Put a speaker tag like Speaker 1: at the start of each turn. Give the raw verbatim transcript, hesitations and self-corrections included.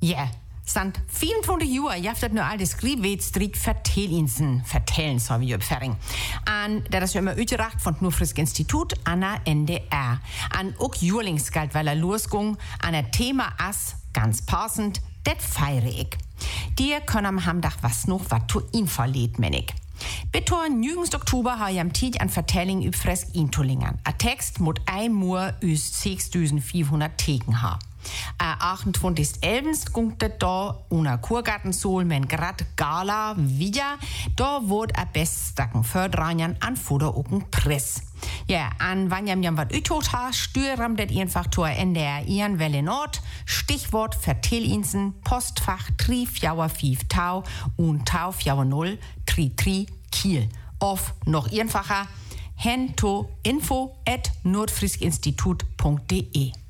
Speaker 1: Ja, yeah. Sant vierundzwanzig Jahre, jag har nu aldrig skrivit strikt vertellinsen, vertellen, så vi uppfäring. An, det är som är utgebracht från Nordfrisk Institut, Anna N D R. An och jurlingsgalt, weil er losging, an ett tema as, ganz passend, det feiere ich. Die können ham dach was noch, wat to info lädt, menig. Bitte nirgends Oktober har jeg am tid en fortælling upp frisk intolingen. A tekst mot ein mur üs seks tusind fire hundrede teken har. A achtundzwanzigsten elften gungt det da under Kurgartensol med en grad gala vidja. Da vod a bestakken fördranjan an foder oken press. Ja, an wann jam wat utot ha, stürram det einfach to N D R ian Welle Nord. Stichwort Vertellinsen, Postfach tri fjauer fief tau und tau fjauer null tri tri Kiel. Of noch einfacher, hen to info at nordfriskinstitut punkt de.